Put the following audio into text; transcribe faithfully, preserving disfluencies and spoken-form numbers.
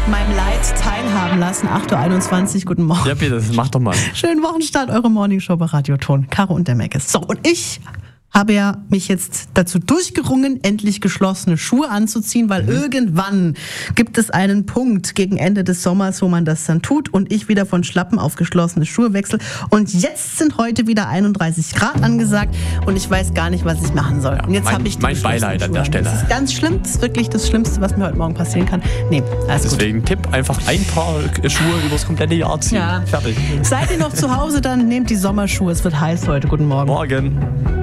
meinem Leid teilhaben lassen. acht Uhr einundzwanzig, guten Morgen. Ja, bitte, mach doch mal. Schönen Wochenstart, eure Morningshow bei Radioton. Caro und der Meckes. So, und ich habe ja mich jetzt dazu durchgerungen, endlich geschlossene Schuhe anzuziehen, weil mhm. irgendwann gibt es einen Punkt gegen Ende des Sommers, wo man das dann tut und ich wieder von Schlappen auf geschlossene Schuhe wechsle. Und jetzt sind heute wieder einunddreißig Grad angesagt und ich weiß gar nicht, was ich machen soll. Ja, und jetzt mein, habe ich die mein Beileid an der Stelle. Das ist ganz schlimm, das ist wirklich das Schlimmste, was mir heute Morgen passieren kann. Nee, alles Deswegen gut. Tipp, einfach ein paar Schuhe übers komplette Jahr ziehen. Ja. Fertig. Seid ihr noch zu Hause, dann nehmt die Sommerschuhe. Es wird heiß heute. Guten Morgen. Morgen.